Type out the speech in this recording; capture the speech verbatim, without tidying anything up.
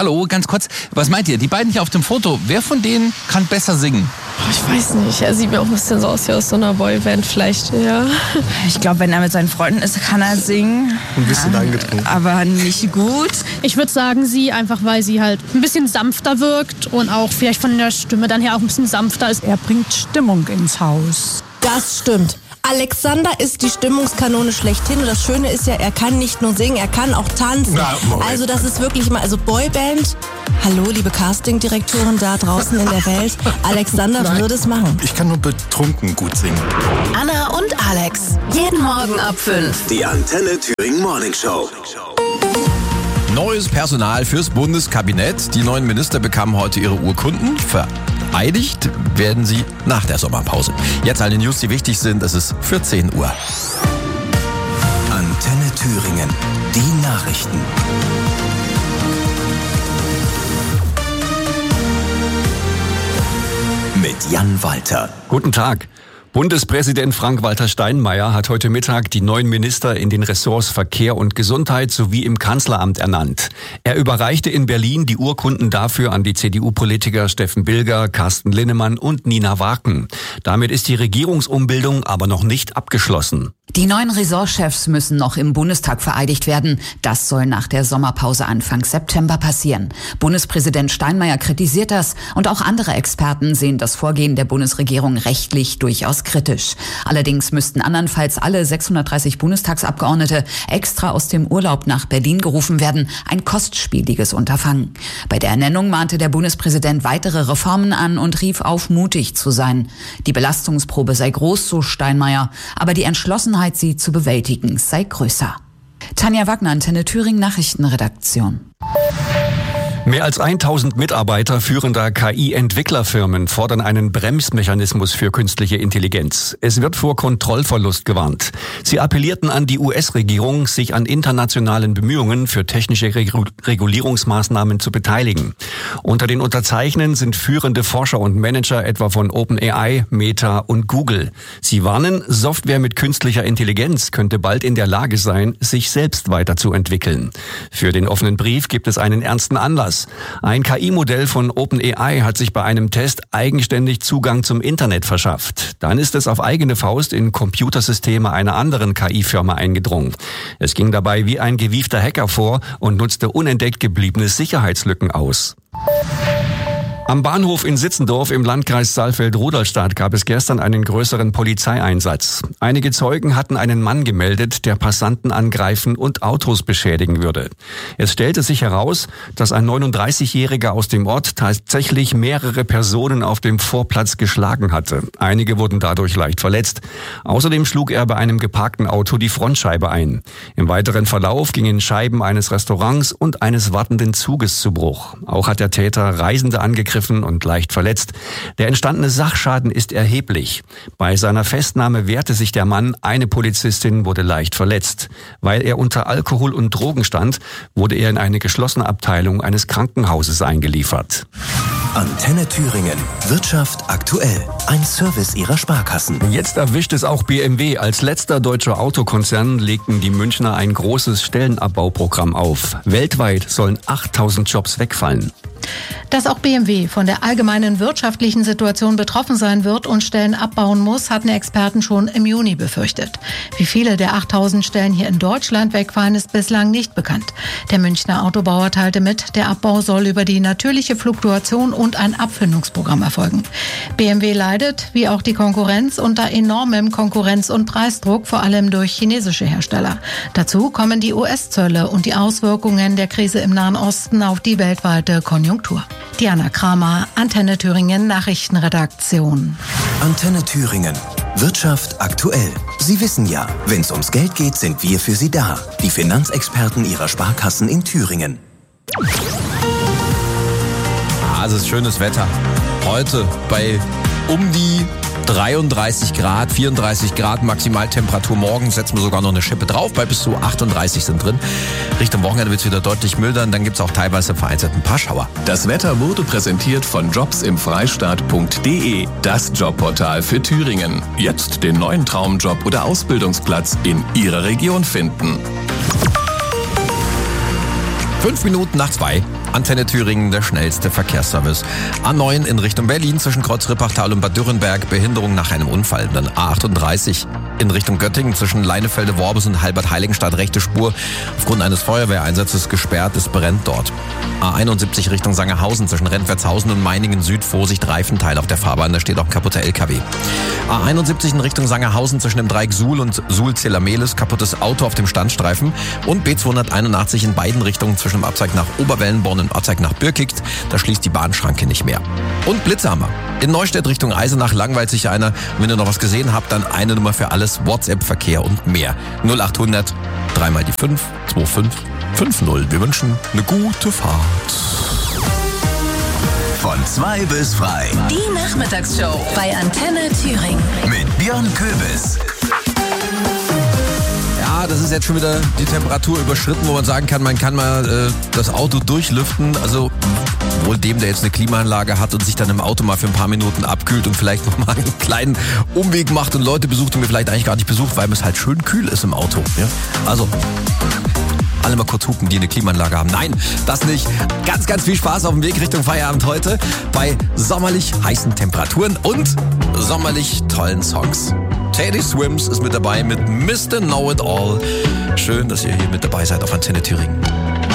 Hallo, ganz kurz, was meint ihr? Die beiden hier auf dem Foto, wer von denen kann besser singen? Ich weiß nicht, er sieht mir auch ein bisschen so aus wie aus so einer Boyband vielleicht, ja. Ich glaube, wenn er mit seinen Freunden ist, kann er singen. Ein bisschen angetrunken. Aber nicht gut. Ich würde sagen, sie, einfach weil sie halt ein bisschen sanfter wirkt und auch vielleicht von der Stimme dann her auch ein bisschen sanfter ist. Er bringt Stimmung ins Haus. Das stimmt. Alexander ist die Stimmungskanone schlechthin und das Schöne ist ja, er kann nicht nur singen, er kann auch tanzen. Na, also das ist wirklich mal, also Boyband, hallo liebe Castingdirektoren da draußen in der Welt, Alexander würde es machen. Ich kann nur betrunken gut singen. Anna und Alex, jeden Morgen ab fünf. Die Antenne Thüringen Morning Show. Neues Personal fürs Bundeskabinett. Die neuen Minister bekamen heute ihre Urkunden. Vereidigt werden sie nach der Sommerpause. Jetzt alle News, die wichtig sind. Es ist vierzehn Uhr. Antenne Thüringen. Die Nachrichten. Mit Jan Walter. Guten Tag. Bundespräsident Frank-Walter Steinmeier hat heute Mittag die neuen Minister in den Ressorts Verkehr und Gesundheit sowie im Kanzleramt ernannt. Er überreichte in Berlin die Urkunden dafür an die C D U-Politiker Steffen Bilger, Carsten Linnemann und Nina Warken. Damit ist die Regierungsumbildung aber noch nicht abgeschlossen. Die neuen Ressortchefs müssen noch im Bundestag vereidigt werden. Das soll nach der Sommerpause Anfang September passieren. Bundespräsident Steinmeier kritisiert das und auch andere Experten sehen das Vorgehen der Bundesregierung rechtlich durchaus kritisch. Allerdings müssten andernfalls alle sechshundertdreißig Bundestagsabgeordnete extra aus dem Urlaub nach Berlin gerufen werden. Ein kostspieliges Unterfangen. Bei der Ernennung mahnte der Bundespräsident weitere Reformen an und rief auf, mutig zu sein. Die Belastungsprobe sei groß, so Steinmeier, aber die Entschlossenheit, sie zu bewältigen, sei größer. Tanja Wagner, Antenne Thüringen Nachrichtenredaktion. Mehr als tausend Mitarbeiter führender K I-Entwicklerfirmen fordern einen Bremsmechanismus für künstliche Intelligenz. Es wird vor Kontrollverlust gewarnt. Sie appellierten an die U S-Regierung, sich an internationalen Bemühungen für technische Regulierungsmaßnahmen zu beteiligen. Unter den Unterzeichnern sind führende Forscher und Manager etwa von OpenAI, Meta und Google. Sie warnen, Software mit künstlicher Intelligenz könnte bald in der Lage sein, sich selbst weiterzuentwickeln. Für den offenen Brief gibt es einen ernsten Anlass. Ein K I-Modell von OpenAI hat sich bei einem Test eigenständig Zugang zum Internet verschafft. Dann ist es auf eigene Faust in Computersysteme einer anderen K I-Firma eingedrungen. Es ging dabei wie ein gewiefter Hacker vor und nutzte unentdeckt gebliebene Sicherheitslücken aus. Am Bahnhof in Sitzendorf im Landkreis Saalfeld-Rudolstadt gab es gestern einen größeren Polizeieinsatz. Einige Zeugen hatten einen Mann gemeldet, der Passanten angreifen und Autos beschädigen würde. Es stellte sich heraus, dass ein neununddreißigjähriger aus dem Ort tatsächlich mehrere Personen auf dem Vorplatz geschlagen hatte. Einige wurden dadurch leicht verletzt. Außerdem schlug er bei einem geparkten Auto die Frontscheibe ein. Im weiteren Verlauf gingen Scheiben eines Restaurants und eines wartenden Zuges zu Bruch. Auch hat der Täter Reisende angegriffen und leicht verletzt. Der entstandene Sachschaden ist erheblich. Bei seiner Festnahme wehrte sich der Mann, eine Polizistin wurde leicht verletzt. Weil er unter Alkohol und Drogen stand, wurde er in eine geschlossene Abteilung eines Krankenhauses eingeliefert. Antenne Thüringen. Wirtschaft aktuell. Ein Service ihrer Sparkassen. Jetzt erwischt es auch B M W. Als letzter deutscher Autokonzern legten die Münchner ein großes Stellenabbauprogramm auf. Weltweit sollen achttausend Jobs wegfallen. Dass auch B M W von der allgemeinen wirtschaftlichen Situation betroffen sein wird und Stellen abbauen muss, hatten Experten schon im Juni befürchtet. Wie viele der achttausend Stellen hier in Deutschland wegfallen, ist bislang nicht bekannt. Der Münchner Autobauer teilte mit, der Abbau soll über die natürliche Fluktuation und ein Abfindungsprogramm erfolgen. B M W leidet, wie auch die Konkurrenz, unter enormem Konkurrenz- und Preisdruck, vor allem durch chinesische Hersteller. Dazu kommen die U S-Zölle und die Auswirkungen der Krise im Nahen Osten auf die weltweite Konjunktur. Diana Kramer, Antenne Thüringen Nachrichtenredaktion. Antenne Thüringen. Wirtschaft aktuell. Sie wissen ja, wenn es ums Geld geht, sind wir für Sie da. Die Finanzexperten Ihrer Sparkassen in Thüringen. Ah, es ist schönes Wetter. Heute bei um die dreiunddreißig Grad, vierunddreißig Grad Maximaltemperatur. Morgen setzen wir sogar noch eine Schippe drauf, bei bis zu achtunddreißig sind drin. Richtung Wochenende wird es wieder deutlich milder und dann gibt es auch teilweise vereinzelt ein paar Schauer. Das Wetter wurde präsentiert von jobs im freistaat punkt de, das Jobportal für Thüringen. Jetzt den neuen Traumjob oder Ausbildungsplatz in Ihrer Region finden. Fünf Minuten nach zwei. Antenne Thüringen, der schnellste Verkehrsservice. A neun in Richtung Berlin zwischen Kreuz-Rippachtal und Bad Dürrenberg, Behinderung nach einem Unfall. Dann A achtunddreißig in Richtung Göttingen zwischen Leinefelde-Worbis und Halbert-Heiligenstadt, rechte Spur. Aufgrund eines Feuerwehreinsatzes gesperrt, es brennt dort. A einundsiebzig Richtung Sangerhausen zwischen Rentwertshausen und Meiningen Süd, Vorsicht, Reifenteil auf der Fahrbahn, da steht auch ein kaputter L K W. A einundsiebzig in Richtung Sangerhausen zwischen dem Dreieck Suhl und Suhl-Zelamelis, kaputtes Auto auf dem Standstreifen. Und B zweihunderteinundachtzig in beiden Richtungen zwischen dem Abzweig nach Oberwellenborn und Abzweig nach Birkigt, da schließt die Bahnschranke nicht mehr. Und Blitzhammer. In Neustädt Richtung Eisenach langweilt sich einer. Und wenn ihr noch was gesehen habt, dann eine Nummer für alles, WhatsApp-Verkehr und mehr. null achthundert, dreimal die fünf, zwei fünf fünf null. Wir wünschen eine gute Fahrt. Von zwei bis frei. Die Nachmittagsshow bei Antenne Thüringen. Mit Björn Köbis. Ja, das ist jetzt schon wieder die Temperatur überschritten, wo man sagen kann, man kann mal äh, das Auto durchlüften. Also wohl dem, der jetzt eine Klimaanlage hat und sich dann im Auto mal für ein paar Minuten abkühlt und vielleicht nochmal einen kleinen Umweg macht und Leute besucht, die mir vielleicht eigentlich gar nicht besucht, weil es halt schön kühl ist im Auto. Ja? Also alle mal kurz hupen, die eine Klimaanlage haben. Nein, das nicht. Ganz, ganz viel Spaß auf dem Weg Richtung Feierabend heute bei sommerlich heißen Temperaturen und sommerlich tollen Songs. Teddy Swims ist mit dabei mit Mister Know It All. Schön, dass ihr hier mit dabei seid auf Antenne Thüringen.